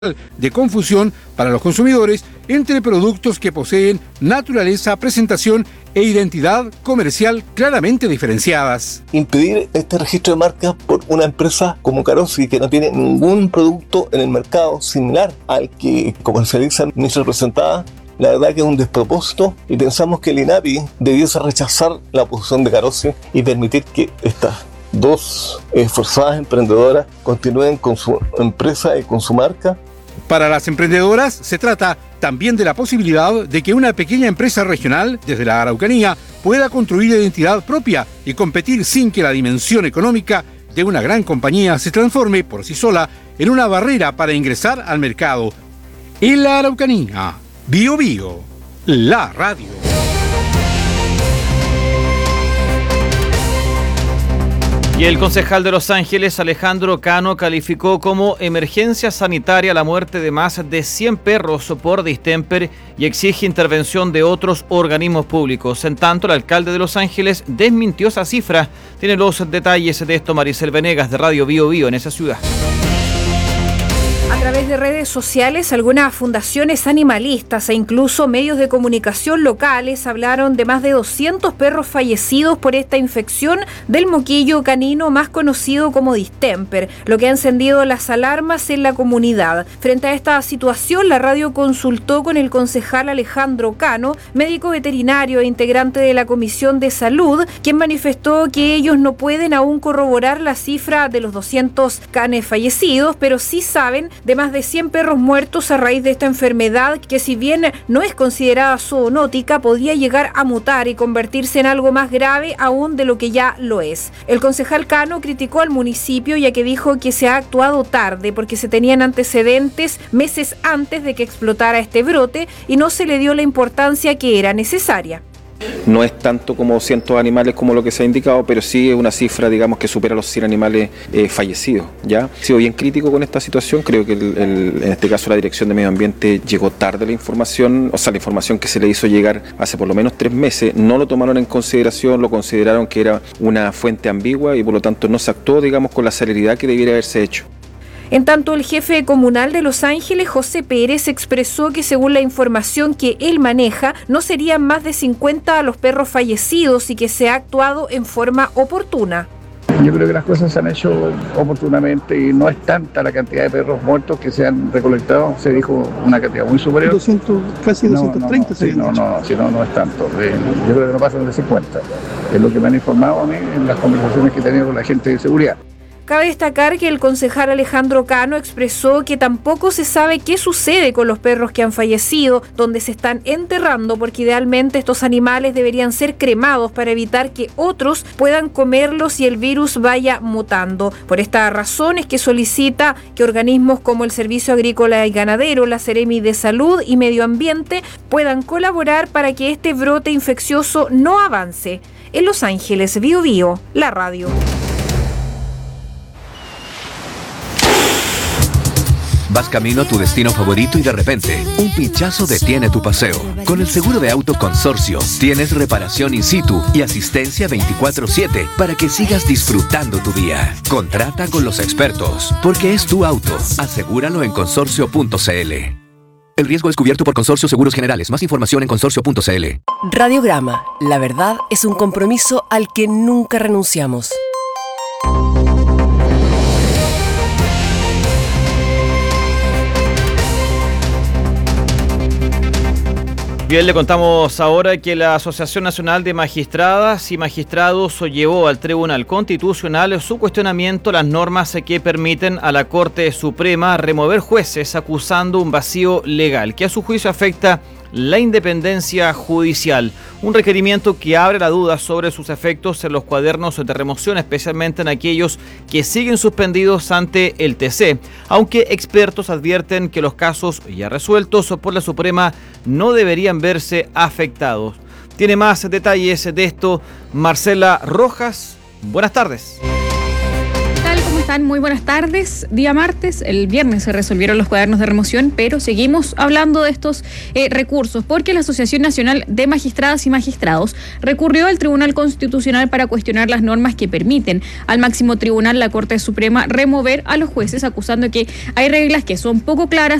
de confusión para los consumidores entre productos que poseen naturaleza, presentación e identidad comercial claramente diferenciadas. Impedir este registro de marcas por una empresa como Carosi, que no tiene ningún producto en el mercado similar al que comercializa mi representada, la verdad que es un despropósito, y pensamos que el INAPI debiese rechazar la posición de Carosi y permitir que estas dos esforzadas emprendedoras continúen con su empresa y con su marca. Para las emprendedoras se trata también de la posibilidad de que una pequeña empresa regional desde la Araucanía pueda construir identidad propia y competir sin que la dimensión económica de una gran compañía se transforme por sí sola en una barrera para ingresar al mercado. En la Araucanía, Bío Bío, la radio. Y el concejal de Los Ángeles, Alejandro Cano, calificó como emergencia sanitaria la muerte de más de 100 perros por distemper y exige intervención de otros organismos públicos. En tanto, el alcalde de Los Ángeles desmintió esa cifra. Tiene los detalles de esto Maricel Venegas de Radio Bío Bío en esa ciudad. A través de redes sociales, algunas fundaciones animalistas e incluso medios de comunicación locales hablaron de más de 200 perros fallecidos por esta infección del moquillo canino más conocido como distemper, lo que ha encendido las alarmas en la comunidad. Frente a esta situación, la radio consultó con el concejal Alejandro Cano, médico veterinario e integrante de la Comisión de Salud, quien manifestó que ellos no pueden aún corroborar la cifra de los 200 canes fallecidos, pero sí saben de más de 100 perros muertos a raíz de esta enfermedad que, si bien no es considerada zoonótica, podría llegar a mutar y convertirse en algo más grave aún de lo que ya lo es. El concejal Cano criticó al municipio, ya que dijo que se ha actuado tarde porque se tenían antecedentes meses antes de que explotara este brote y no se le dio la importancia que era necesaria. No es tanto como cientos de animales como lo que se ha indicado, pero sí es una cifra, digamos, que supera los 100 animales fallecidos, ¿ya? He sido bien crítico con esta situación. Creo que en este caso la Dirección de Medio Ambiente llegó tarde la información, o sea, la información que se le hizo llegar hace por lo menos 3 meses, no lo tomaron en consideración, lo consideraron que era una fuente ambigua y por lo tanto no se actuó, digamos, con la celeridad que debiera haberse hecho. En tanto, el jefe comunal de Los Ángeles, José Pérez, expresó que según la información que él maneja, no serían más de 50 los perros fallecidos y que se ha actuado en forma oportuna. Yo creo que las cosas se han hecho oportunamente y no es tanta la cantidad de perros muertos que se han recolectado. Se dijo una cantidad muy superior. 200, casi 230. No es tanto. Yo creo que no pasan de 50. Es lo que me han informado a mí en las conversaciones que he tenido con la gente de seguridad. Cabe destacar que el concejal Alejandro Cano expresó que tampoco se sabe qué sucede con los perros que han fallecido, dónde se están enterrando, porque idealmente estos animales deberían ser cremados para evitar que otros puedan comerlos y el virus vaya mutando. Por esta razón es que solicita que organismos como el Servicio Agrícola y Ganadero, la Seremi de Salud y Medio Ambiente puedan colaborar para que este brote infeccioso no avance. En Los Ángeles, Bío Bío, la radio. Vas camino a tu destino favorito y de repente, un pinchazo detiene tu paseo. Con el seguro de auto Consorcio, tienes reparación in situ y asistencia 24/7 para que sigas disfrutando tu día. Contrata con los expertos, porque es tu auto. Asegúralo en consorcio.cl. El riesgo es cubierto por Consorcio Seguros Generales. Más información en consorcio.cl. Radiograma. La verdad es un compromiso al que nunca renunciamos. Bien, le contamos ahora que la Asociación Nacional de Magistradas y Magistrados llevó al Tribunal Constitucional su cuestionamiento a las normas que permiten a la Corte Suprema remover jueces acusando un vacío legal que a su juicio afecta la independencia judicial, un requerimiento que abre la duda sobre sus efectos en los cuadernos de remoción, especialmente en aquellos que siguen suspendidos ante el TC, aunque expertos advierten que los casos ya resueltos por la Suprema no deberían verse afectados. Tiene más detalles de esto Marcela Rojas. Buenas tardes. están? Muy buenas tardes. Día martes, el viernes se resolvieron los cuadernos de remoción, pero seguimos hablando de estos recursos, porque la Asociación Nacional de Magistradas y Magistrados recurrió al Tribunal Constitucional para cuestionar las normas que permiten al máximo tribunal, la Corte Suprema, remover a los jueces, acusando que hay reglas que son poco claras